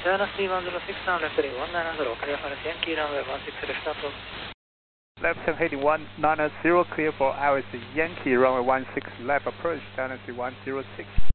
Dynasty 106 now, left heading 190, clear for Yankee runway 16 restart. Left heading 190, clear for Alice Yankee runway 16 left approach, Dynasty 106.